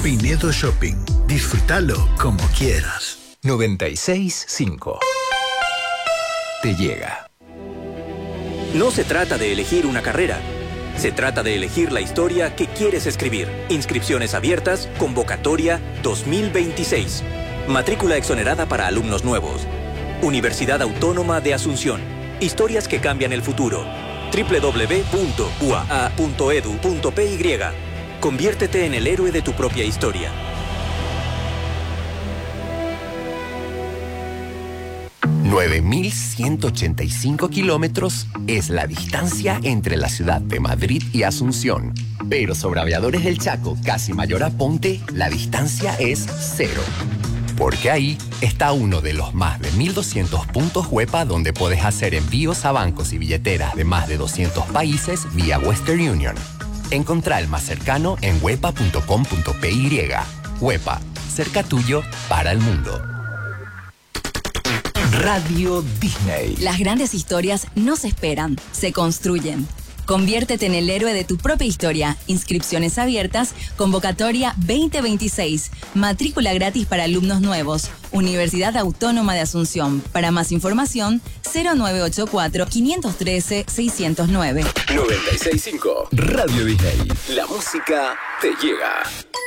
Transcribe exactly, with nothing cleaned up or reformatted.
Pinedo Shopping. Disfrútalo como quieras. noventa y seis punto cinco. Te llega. No se trata de elegir una carrera. Se trata de elegir la historia que quieres escribir. Inscripciones abiertas, convocatoria dos mil veintiséis. Matrícula exonerada para alumnos nuevos. Universidad Autónoma de Asunción. Historias que cambian el futuro. doble u doble u doble u punto u a a punto e d u punto p y. Conviértete en el héroe de tu propia historia. nueve mil ciento ochenta y cinco kilómetros es la distancia entre la ciudad de Madrid y Asunción. Pero sobre Aviadores del Chaco, casi Mayor Aponte, la distancia es cero. Porque ahí está uno de los más de mil doscientos puntos Huepa donde puedes hacer envíos a bancos y billeteras de más de doscientos países vía Western Union. Encontrá el más cercano en huepa punto com punto p y. Huepa, cerca tuyo para el mundo. Radio Disney. Las grandes historias no se esperan, se construyen. Conviértete en el héroe de tu propia historia. Inscripciones abiertas, convocatoria veinte veintiséis. Matrícula gratis para alumnos nuevos. Universidad Autónoma de Asunción. Para más información, cero nueve ocho cuatro, cinco uno tres, seis cero nueve. noventa y seis punto cinco. Radio Disney. La música te llega.